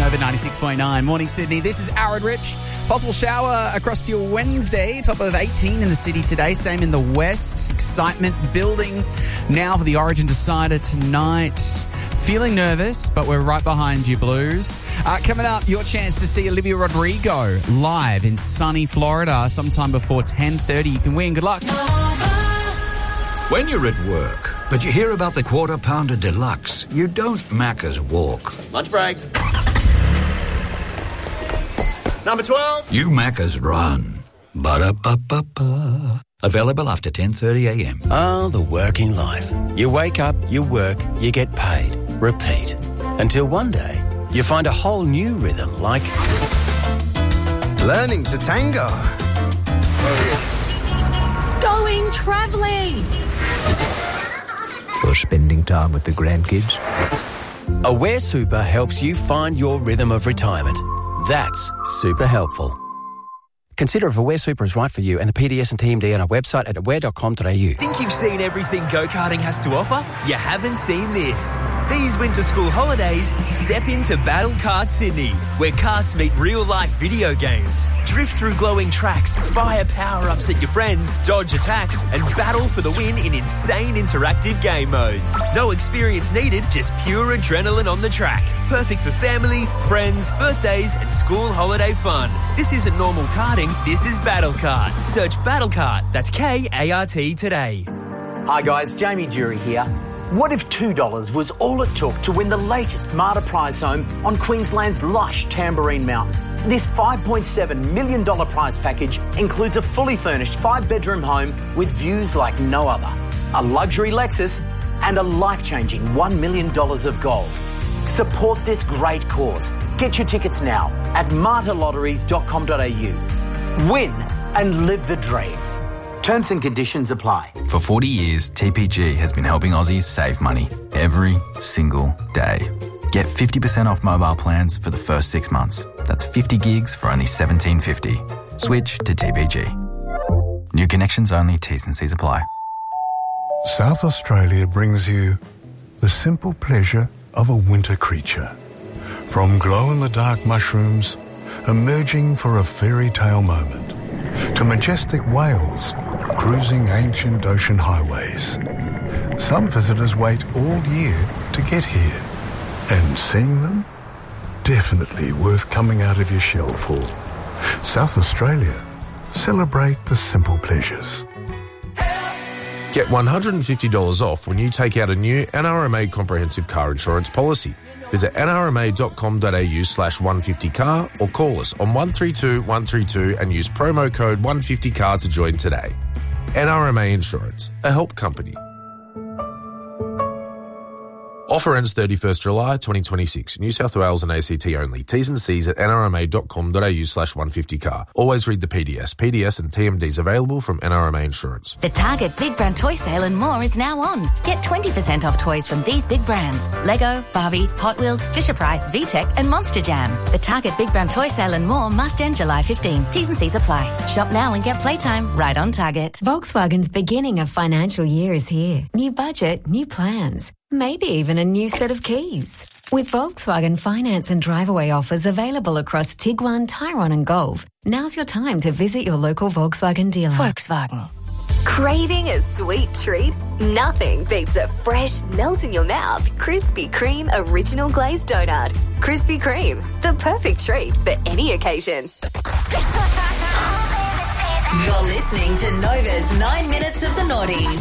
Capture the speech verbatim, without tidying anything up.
Nova ninety-six point nine. Morning, Sydney. This is Arid Rich. Possible shower across your Wednesday. Top of eighteen in the city today. Same in the west. Excitement building now for the Origin Decider tonight. Feeling nervous, but we're right behind you, Blues. Uh, coming up, your chance to see Olivia Rodrigo live in sunny Florida sometime before ten thirty. You can win. Good luck. When you're at work, but you hear about the Quarter Pounder Deluxe, you don't Macca's walk. Lunch break. Number twelve. You Macca's run. Ba-da-ba-ba-ba. Available after ten thirty a m. Oh, the working life. You wake up, you work, you get paid. Repeat. Until one day, you find a whole new rhythm like... learning to tango. Going travelling. Or spending time with the grandkids. Aware Super helps you find your rhythm of retirement. That's super helpful. Consider if Aware Super is right for you and the P D S and T M D on our website at aware dot com dot a u. Think you've seen everything go-karting has to offer? You haven't seen this. These winter school holidays, step into Battle Kart Sydney, where karts meet real-life video games. Drift through glowing tracks, fire power-ups at your friends, dodge attacks, and battle for the win in insane interactive game modes. No experience needed, just pure adrenaline on the track. Perfect for families, friends, birthdays, and school holiday fun. This isn't normal karting. This is Battle Kart. Search Battle Kart. That's K A R T today. Hi guys, Jamie Jury here. What if two dollars was all it took to win the latest Marta prize home on Queensland's lush Tamborine Mountain? This five point seven million dollars prize package includes a fully furnished five-bedroom home with views like no other, a luxury Lexus, and a life-changing one million dollars of gold. Support this great cause. Get your tickets now at marta lotteries dot com dot a u. Win and live the dream. Terms and conditions apply. For forty years, T P G has been helping Aussies save money every single day. Get fifty percent off mobile plans for the first six months. That's fifty gigs for only seventeen fifty. Switch to T P G. New connections only, T's and C's apply. South Australia brings you the simple pleasure of a winter creature. From glow-in-the-dark mushrooms emerging for a fairy tale moment, to majestic whales cruising ancient ocean highways. Some visitors wait all year to get here, and seeing them, definitely worth coming out of your shell for. South Australia, celebrate the simple pleasures. Get one hundred fifty dollars off when you take out a new N R M A comprehensive car insurance policy. Visit n r m a dot com dot a u slash one fifty car or call us on one three two one three two and use promo code one fifty car to join today. N R M A Insurance, a help company. Offer ends thirty-first July twenty twenty-six. New South Wales and A C T only. T's and C's at n r m a dot com dot a u slash one fifty car. Always read the P D S. P D S and T M Ds available from N R M A Insurance. The Target Big Brand Toy Sale and more is now on. Get twenty percent off toys from these big brands: Lego, Barbie, Hot Wheels, Fisher-Price, VTech and Monster Jam. The Target Big Brand Toy Sale and more must end July fifteenth. T's and C's apply. Shop now and get playtime right on Target. Volkswagen's beginning of financial year is here. New budget, new plans. Maybe even a new set of keys. With Volkswagen finance and drive-away offers available across Tiguan, Tyrone and Golf, now's your time to visit your local Volkswagen dealer. Volkswagen. Craving a sweet treat? Nothing beats a fresh, melt-in-your-mouth Krispy Kreme original glazed donut. Krispy Kreme, the perfect treat for any occasion. You're listening to Nova's nine Minutes of the Naughties.